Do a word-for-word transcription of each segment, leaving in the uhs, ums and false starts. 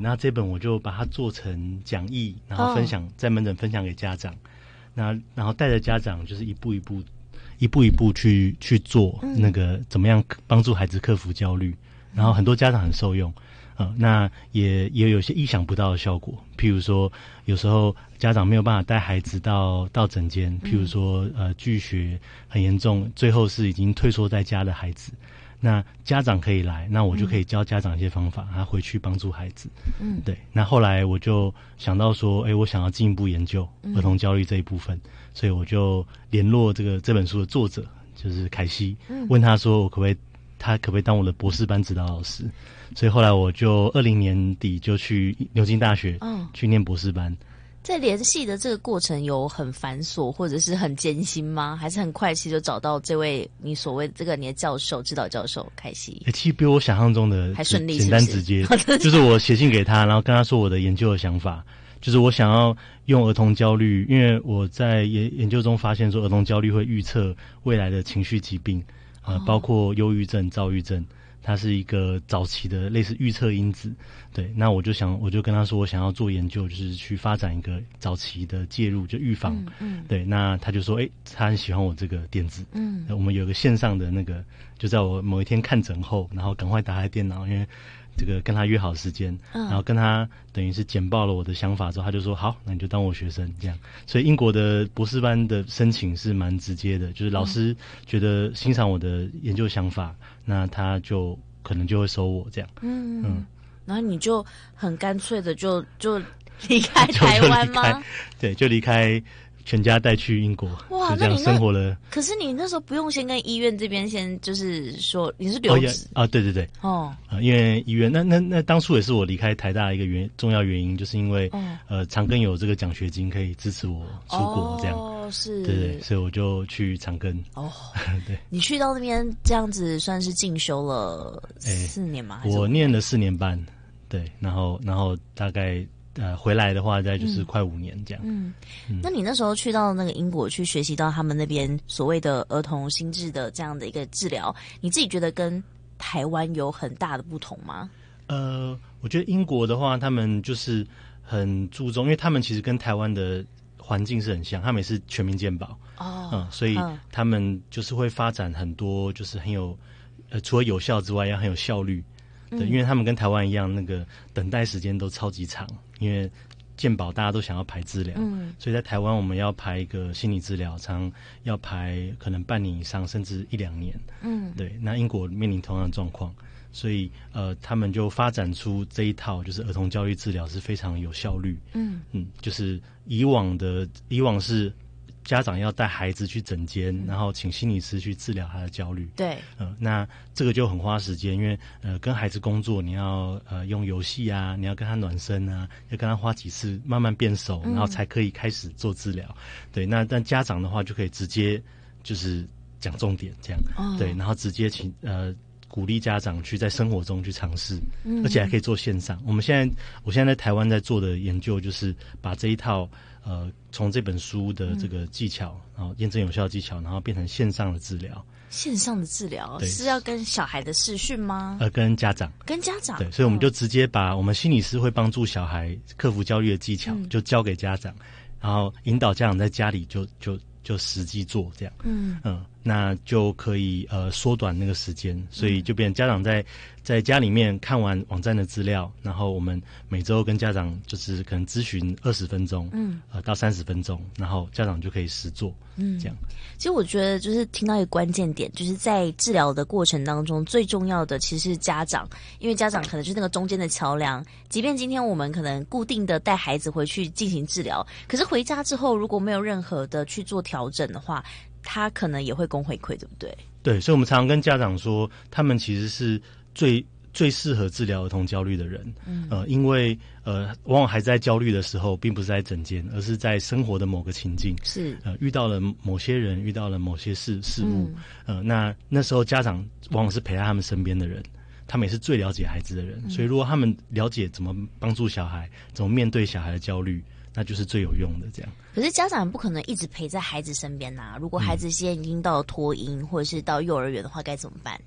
那这本我就把它做成讲义，然后分享、哦、在门诊分享给家长，那然后带着家长就是一步一步一步一步去去做那个怎么样帮助孩子克服焦虑、嗯、然后很多家长很受用，呃，那也也有些意想不到的效果，譬如说有时候家长没有办法带孩子到到诊间，譬如说呃拒学很严重，最后是已经退缩在家的孩子，那家长可以来，那我就可以教家长一些方法，他回去帮助孩子。嗯，对。那后来我就想到说，哎、欸，我想要进一步研究儿童焦虑这一部分，嗯、所以我就联络这个这本书的作者，就是凯西，嗯、问他说，我可不可以，他可不可以当我的博士班指导老师？所以后来我就二零年底就去牛津大学，嗯，去念博士班。 在联系的这个过程有很繁琐或者是很艰辛吗？还是很快其实就找到这位你所谓这个你的教授指导教授凯西？ 欸、其实比我想象中的还顺利， 简单直接。就是我写信给他，然后跟他说我的研究的想法，就是我想要用儿童焦虑，因为我在研研究中发现说儿童焦虑会预测未来的情绪疾病，呃，哦、包括忧郁症、躁郁症。它是一个早期的类似预测因子，对，那我就想，我就跟他说，我想要做研究，就是去发展一个早期的介入，就预防，嗯嗯、对，那他就说，哎、欸，他很喜欢我这个点子，嗯，我们有个线上的那个，就在我某一天看诊后，然后赶快打开电脑，因为这个跟他约好时间，嗯、然后跟他等于是简报了我的想法之后，他就说好，那你就当我学生这样。所以英国的博士班的申请是蛮直接的，就是老师觉得欣赏我的研究想法，那他就可能就会收我这样。嗯嗯， 然后你就很干脆的就就离开台湾吗？ 对，就离开。全家带去英国，哇，就这样生活了。 可是你那时候不用先跟医院这边先，就是说你是留职、 哦、啊？对对对，哦，呃、因为医院那那那当初也是我离开台大的一个原重要原因，就是因为、哦、呃长庚有这个奖学金可以支持我出国这样， 哦，是， 对对，所以我就去长庚。哦，对， 你去到那边这样子算是进修了四年吗？ 欸、我念了四年半，对，然后然后大概。呃，回来的话，大概就是快五年这样。嗯， 嗯，那你那时候去到那个英国去学习到他们那边所谓的儿童心智的这样的一个治疗，你自己觉得跟台湾有很大的不同吗？ 呃，我觉得英国的话，他们就是很注重，因为他们其实跟台湾的环境是很像，他们也是全民健保哦，嗯，所以他们就是会发展很多，就是很有呃，除了有效之外，要很有效率。对，因为他们跟台湾一样，那个等待时间都超级长，因为健保大家都想要排治疗，嗯，所以在台湾我们要排一个心理治疗，常要排可能半年以上，甚至一两年，嗯，对。那英国面临同样的状况，所以呃，他们就发展出这一套，就是儿童焦虑治疗是非常有效率，嗯嗯，就是以往的以往是。家长要带孩子去诊间，然后请心理师去治疗他的焦虑。 对， 呃，那这个就很花时间，因为呃，跟孩子工作，你要呃用游戏啊，你要跟他暖身啊，要跟他花几次慢慢变熟，然后才可以开始做治疗。嗯、对，那但家长的话就可以直接就是讲重点这样，哦、对，然后直接请呃。鼓励家长去在生活中去尝试，嗯，而且还可以做线上。我们现在，我现在在台湾在做的研究，就是把这一套呃，从这本书的这个技巧，嗯、然后验证有效的技巧，然后变成线上的治疗。 线上的治疗是要跟小孩的视讯吗？ 呃，跟家长， 跟家长。 对，所以我们就直接把我们心理师会帮助小孩克服焦虑的技巧，嗯、就交给家长，然后引导家长在家里就就。就实际做这样，嗯嗯，那就可以呃缩短那个时间，所以就变成家长在在家里面看完网站的资料，然后我们每周跟家长就是可能咨询二十分钟，嗯，呃到三十分钟，然后家长就可以实做，嗯，这样。 其实我觉得就是听到一个关键点，就是在治疗的过程当中，最重要的其实是家长，因为家长可能就是那个中间的桥梁。即便今天我们可能固定的带孩子回去进行治疗，可是回家之后如果没有任何的去做调整的话，他可能也会供回馈，对不对？ 对，所以我们常常跟家长说，他们其实是最最适合治疗儿童焦虑的人，嗯，呃，因为呃，往往还在焦虑的时候，并不是在诊间，而是在生活的某个情境， 是呃，遇到了某些人，遇到了某些事事物，嗯、呃，那那时候家长往往是陪在他们身边的人。他们也是最了解孩子的人，嗯、所以如果他们了解怎么帮助小孩，怎么面对小孩的焦虑，那就是最有用的。这样， 可是家长不可能一直陪在孩子身边呐、啊。如果孩子现在已经到了托婴、嗯、或者是到幼儿园的话，该怎么办？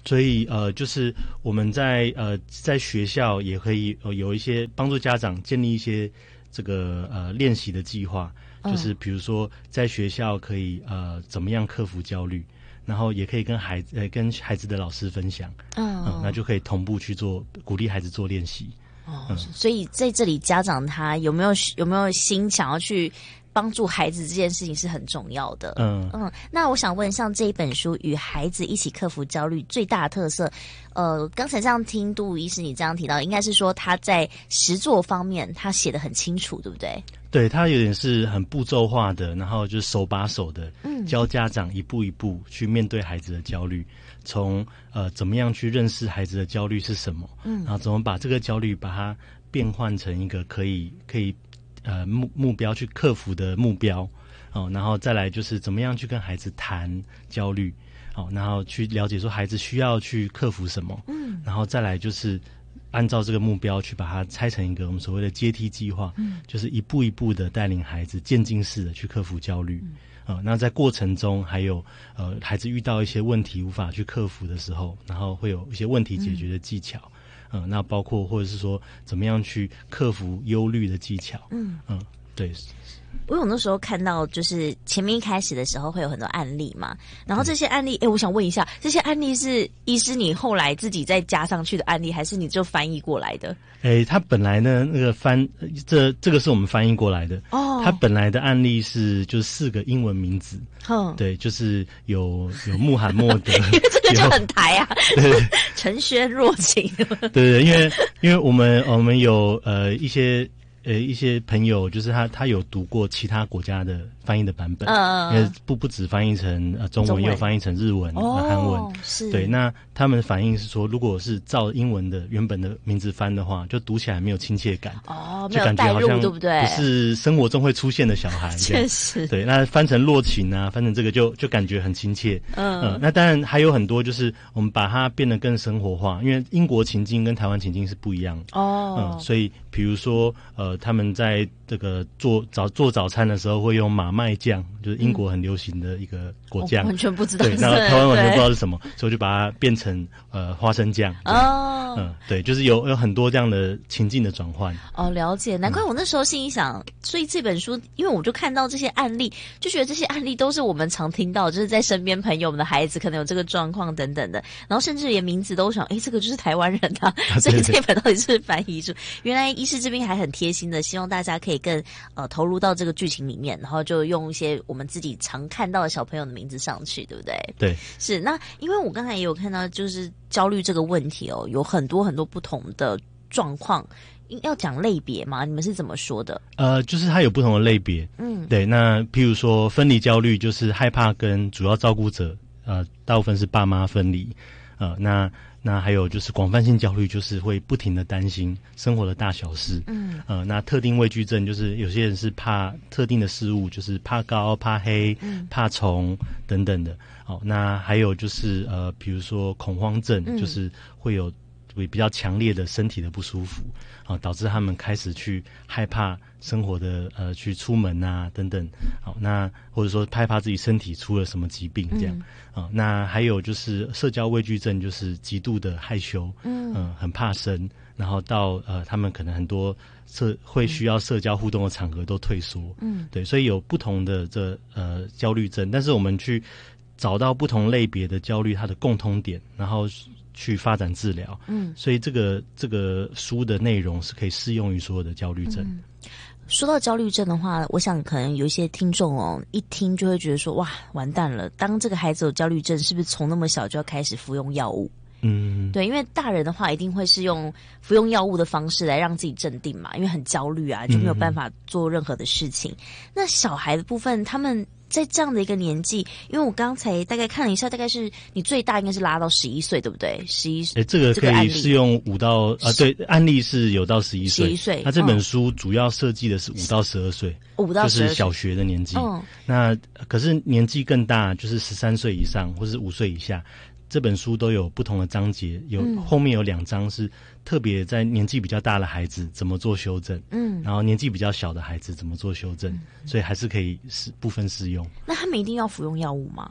所以呃，就是我们在呃在学校也可以、呃、有一些帮助家长建立一些这个呃练习的计划，就是比如说在学校可以呃怎么样克服焦虑，然后也可以跟孩子呃跟孩子的老师分享，嗯、呃，那就可以同步去做鼓励孩子做练习。 哦、嗯，所以在这里家长他有没有有没有心想要去帮助孩子这件事情是很重要的。嗯嗯，那我想问，像这一本书《与孩子一起克服焦虑》最大的特色，呃，刚才这样听杜武医师你这样提到，应该是说他在实作方面他写得很清楚，对不对？ 对，他有点是很步骤化的，然后就是手把手的，嗯，教家长一步一步去面对孩子的焦虑，从呃怎么样去认识孩子的焦虑是什么，嗯，然后怎么把这个焦虑把它变换成一个可以可以呃目目标去克服的目标，哦，然后再来就是怎么样去跟孩子谈焦虑，哦，然后去了解说孩子需要去克服什么，嗯，然后再来就是按照这个目标去把它拆成一个我们所谓的阶梯计划，嗯，就是一步一步的带领孩子渐进式的去克服焦虑，嗯，呃，那在过程中还有呃孩子遇到一些问题无法去克服的时候，然后会有一些问题解决的技巧，嗯，呃，那包括或者是说怎么样去克服忧虑的技巧，嗯嗯，对。 我有那时候看到，就是前面一开始的时候会有很多案例嘛，然后这些案例，哎，我想问一下，这些案例是医师你后来自己再加上去的案例，还是你就翻译过来的？ 哎，他本来呢，那个翻这这个是我们翻译过来的哦。他本来的案例是就是四个英文名字，嗯，对，就是有有穆罕默德， 因为这个就很台啊，对，陈轩若晴， 对对，因为因为我们我们有呃一些。呃，一些朋友就是他，他有读过其他国家的翻译的版本，嗯，因为不不只翻译成呃中文，也有翻译成日文、哦、韩文，是对。那他们反映是说，如果是照英文的原本的名字翻的话，就读起来没有亲切感，哦，就感觉好像对不对？不是生活中会出现的小孩， 确实， 对。那翻成若晴啊，翻成这个就就感觉很亲切，嗯嗯。那当然还有很多，就是我们把它变得更生活化，因为英国情境跟台湾情境是不一样的，哦，嗯，所以比如说呃。他们在这个做早做早餐的时候会用马麦酱，就是英国很流行的一个果酱， 完全不知道。 对，那台湾完全不知道是什么，所以我就把它变成呃花生酱。哦，嗯，对，就是有有很多这样的情境的转换。 哦，了解，难怪我那时候心里想，所以这本书，因为我就看到这些案例，就觉得这些案例都是我们常听到，就是在身边朋友们的孩子可能有这个状况等等的，然后甚至连名字都想，哎，这个就是台湾人啊，所以这本到底是翻译书？原来医师这边还很贴心的，希望大家可以更呃投入到这个剧情里面，然后就用一些我们自己常看到的小朋友的名字上去，对不对？ 对， 是。那因为我刚才也有看到，就是焦虑这个问题哦，有很多很多不同的状况，要讲类别吗？你们是怎么说的？ 呃，就是它有不同的类别，嗯，对。那譬如说分离焦虑，就是害怕跟主要照顾者，呃，大部分是爸妈分离，呃，那。那还有就是广泛性焦虑，就是会不停的担心生活的大小事。嗯，呃，那特定畏惧症就是有些人是怕特定的事物，就是怕高、怕黑、嗯、怕虫等等的。哦，那还有就是呃，比如说恐慌症，嗯、就是会有会比较强烈的身体的不舒服，啊、呃，导致他们开始去害怕生活的呃去出门啊等等。好、哦，那或者说害怕自己身体出了什么疾病这样。嗯啊、哦，那还有就是社交畏惧症，就是极度的害羞，嗯、呃，很怕生，然后到呃，他们可能很多社会需要社交互动的场合都退缩，嗯，对，所以有不同的这呃焦虑症，但是我们去找到不同类别的焦虑它的共通点，然后去发展治疗，嗯，所以这个这个书的内容是可以适用于所有的焦虑症。嗯， 说到焦虑症的话，我想可能有一些听众哦，一听就会觉得说，哇，完蛋了！当这个孩子有焦虑症，是不是从那么小就要开始服用药物？嗯，对，因为大人的话一定会是用服用药物的方式来让自己镇定嘛，因为很焦虑啊，就没有办法做任何的事情。嗯、那小孩的部分，他们在这样的一个年纪，因为我刚才大概看了一下，大概是你最大应该是拉到十一岁，对不对？十一岁， 哎，这个可以适用五到啊，对，案例是有到十一岁。十一岁，那这本书主要设计的是五到十二岁，五到十二岁就是小学的年纪。嗯，那可是年纪更大，就是十三岁以上或是五岁以下。这本书都有不同的章节，有、嗯、后面有两章是特别在年纪比较大的孩子怎么做修正，嗯，然后年纪比较小的孩子怎么做修正，嗯、所以还是可以是部分适用。 那他们一定要服用药物吗？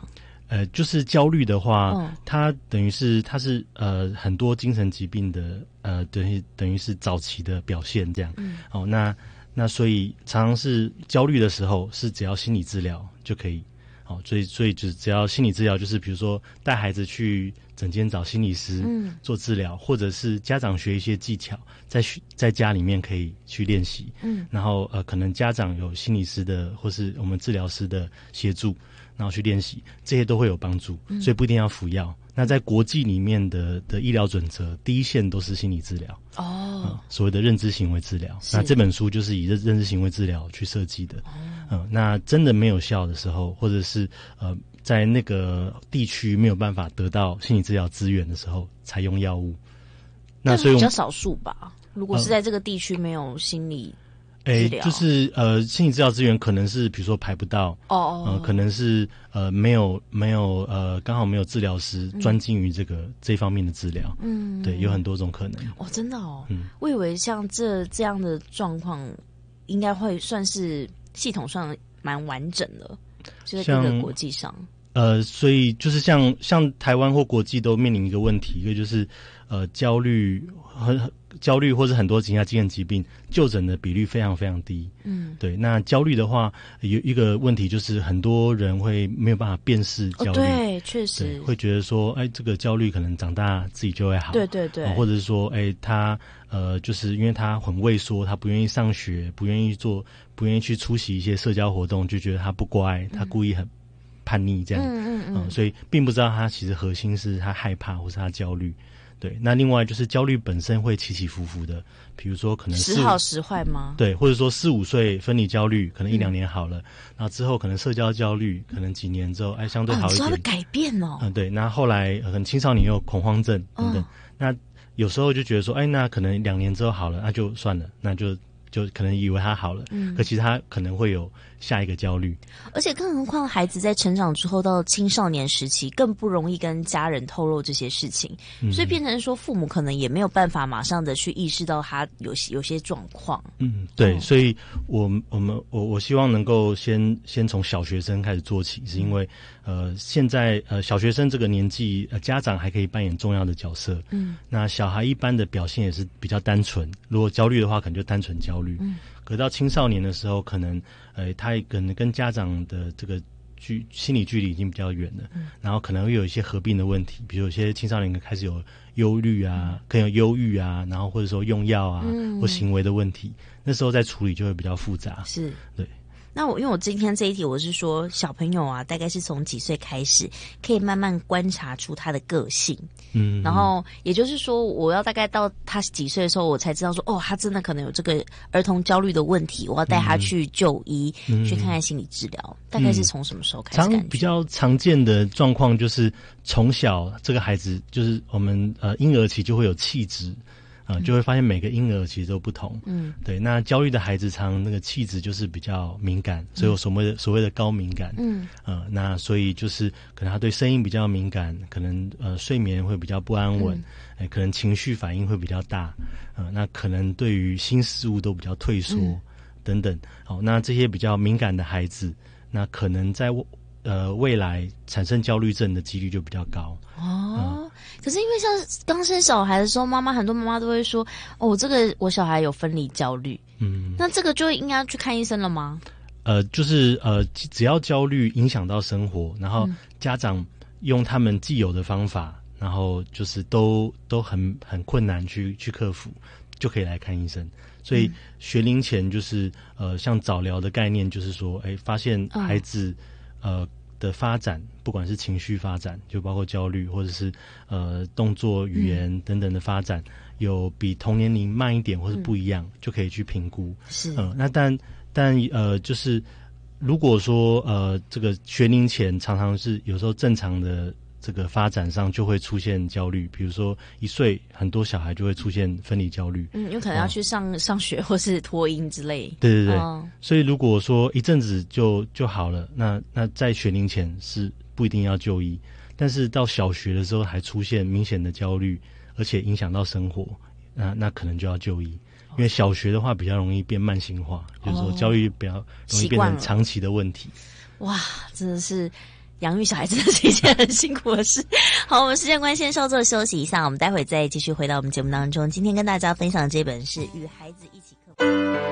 呃，就是焦虑的话， 嗯、 它等于是它是呃很多精神疾病的呃等于等于是早期的表现这样。嗯，哦，那那所以常常是焦虑的时候，是只要心理治疗就可以。好，所以所以只只要心理治疗，就是比如说带孩子去诊间找心理师做治疗，嗯、或者是家长学一些技巧，在在家里面可以去练习。嗯，然后呃，可能家长有心理师的或是我们治疗师的协助，然后去练习，这些都会有帮助。嗯、所以不一定要服药。那在国际里面的的医疗准则，第一线都是心理治疗哦、嗯，所谓的认知行为治疗。那这本书就是以认认知行为治疗去设计的。哦、嗯，那真的没有效的时候，或者是呃在那个地区没有办法得到心理治疗资源的时候，才用药物。 那所以比较少数吧。如果是在这个地区没有心理。 诶，就是呃，心理治疗资源可能是比如说排不到哦哦，呃，可能是呃没有没有呃刚好没有治疗师专精于这个、嗯、这方面的治疗，嗯，对，有很多种可能。 哦，真的哦，嗯，我以为像这这样的状况，应该会算是系统上蛮完整的，就在各个国际上。 呃，所以就是像像台湾或国际都面临一个问题，一个就是呃焦虑和焦虑或是很多其他精神疾病就诊的比率非常非常低。嗯，对。那焦虑的话，有一个问题就是很多人会没有办法辨识焦虑，哦、 对，确实会觉得说，哎，这个焦虑可能长大自己就会好， 对对对， 呃、或者是说，哎，他呃，就是因为他很畏缩，他不愿意上学，不愿意做，不愿意去出席一些社交活动，就觉得他不乖，他故意很。叛逆这样，嗯嗯嗯、呃，所以并不知道他其实核心是他害怕或是他焦虑。对，那另外就是焦虑本身会起起伏伏的，比如说可能时好时坏吗？ 对，或者说四五岁分离焦虑，可能一两年好了，嗯、然后之后可能社交焦虑，可能几年之后，哎，相对好一点。 哦，它的改变哦。 嗯，对，那后来可能青少年有恐慌症等等，哦、那有时候就觉得说，哎，那可能两年之后好了，那就算了，那就。就可能以为他好了，嗯，可其实他可能会有下一个焦虑， 而且更何况孩子在成长之后到青少年时期，更不容易跟家人透露这些事情，嗯、所以变成说父母可能也没有办法马上的去意识到他有有些状况。 嗯，对，哦、所以我我们我我希望能够先先从小学生开始做起，是因为呃现在呃小学生这个年纪，呃家长还可以扮演重要的角色，嗯，那小孩一般的表现也是比较单纯，如果焦虑的话，可能就单纯焦虑。嗯，可到青少年的时候，可能呃，他可能跟家长的这个距心理距离已经比较远了，嗯、然后可能会有一些合并的问题，比如有些青少年开始有忧虑啊，可能有忧郁啊，然后或者说用药啊，嗯、或行为的问题，那时候在处理就会比较复杂。 是， 对。 那我因为我今天这一题我是说小朋友啊，大概是从几岁开始可以慢慢观察出他的个性，嗯，然后也就是说我要大概到他几岁的时候，我才知道说哦，他真的可能有这个儿童焦虑的问题，我要带他去就医，嗯、去看看心理治疗。嗯、大概是从什么时候开始？ 常比较常见的状况就是从小这个孩子就是我们呃婴儿期就会有气质。啊、呃，就会发现每个婴儿其实都不同。嗯，对。那焦虑的孩子常那个气质就是比较敏感，所以有所谓的所谓的高敏感。嗯，呃，那所以就是可能他对声音比较敏感，可能呃睡眠会比较不安稳，哎、嗯，可能情绪反应会比较大。呃，那可能对于新事物都比较退缩、嗯、等等。好，那这些比较敏感的孩子，那可能在呃未来产生焦虑症的几率就比较高。 哦。嗯，可是因为像刚生小孩的时候，妈妈很多妈妈都会说，哦，这个我小孩有分离焦虑，嗯，那这个就应该去看医生了吗？ 呃，就是呃，只要焦虑影响到生活，然后家长用他们既有的方法，然后就是都都很很困难去去克服，就可以来看医生。所以学龄前就是呃，像早疗的概念，就是说，哎，发现孩子、嗯、呃。的发展，不管是情绪发展，就包括焦虑，或者是呃动作、语言等等的发展，嗯、有比同年龄慢一点或是不一样，嗯、就可以去评估。是，嗯、呃，那但但呃，就是如果说呃这个学龄前常常是有时候正常的这个发展上就会出现焦虑，比如说一岁很多小孩就会出现分离焦虑， 嗯，有可能要去上、哦、上学或是托婴之类。 对对对，哦、所以如果说一阵子就就好了，那那在学龄前是不一定要就医，但是到小学的时候还出现明显的焦虑，而且影响到生活，那那可能就要就医，因为小学的话比较容易变慢性化，哦、就是说焦虑比较容易变成长期的问题。 哇，真的是。 养育小孩真的是一件很辛苦的事。好，我们时间关系先稍作休息一下，我们待会再继续回到我们节目当中。今天跟大家分享的这本是《与孩子一起克服》。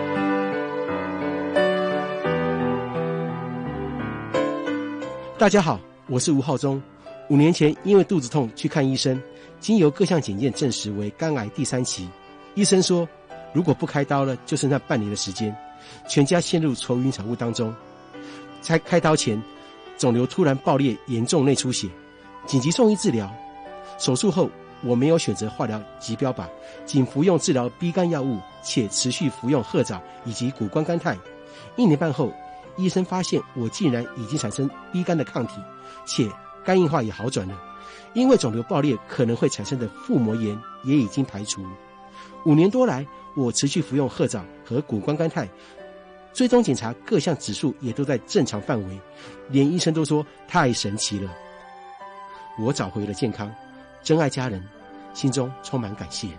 大家好，我是吴浩中。五年前因为肚子痛去看医生，经由各项检验证实为肝癌第三期。医生说，如果不开刀了，就剩下半年的时间，全家陷入愁云惨雾当中。在开刀前，肿瘤突然爆裂，严重内出血，紧急送医治疗。手术后，我没有选择化疗及标靶，仅服用治疗 B 肝药物，且持续服用褐藻以及谷胱甘肽。一年半后，医生发现我竟然已经产生 B 肝的抗体，且肝硬化也好转了。因为肿瘤爆裂可能会产生的腹膜炎也已经排除。五年多来，我持续服用褐藻和谷胱甘肽，追踪检查各项指数也都在正常范围，连医生都说太神奇了。我找回了健康，珍爱家人，心中充满感谢。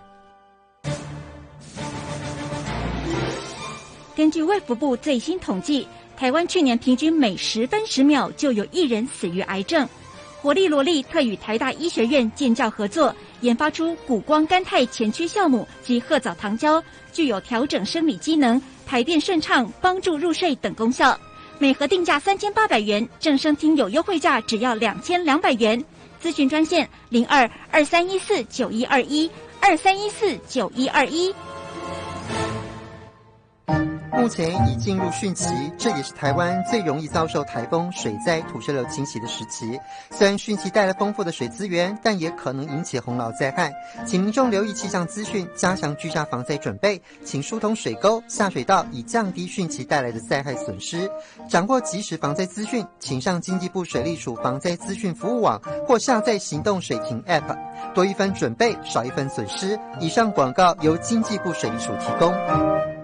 根据卫福部最新统计，台湾去年平均每十分十秒就有一人死于癌症。活力罗力特与台大医学院建教合作，研发出谷胱甘肽前驱酵母及褐藻糖胶，具有调整生理机能、排便顺畅、帮助入睡等功效。每盒定价三千八百元，正声听有优惠价只要两千两百元。咨询专线零二二三一四九一二一二三一四九一二一。 目前已进入汛期，这也是台湾最容易遭受台风、水灾、土石流侵袭的时期。虽然汛期带来丰富的水资源，但也可能引起洪涝灾害，请民众留意气象资讯，加强居家防灾准备，请疏通水沟、下水道，以降低汛期带来的灾害损失。掌握即时防灾资讯，请上经济部水利署防灾资讯服务网或下载行动水情 App， 多一分准备，少一分损失。以上广告由经济部水利署提供。